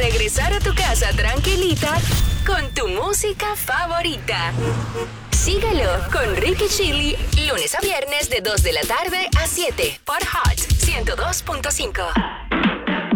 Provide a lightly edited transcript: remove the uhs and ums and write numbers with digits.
regresar a tu casa tranquilita con tu música favorita. Síguelo con Ricky Chili, lunes a viernes de 2 de la tarde a 7 por Hot 102.5.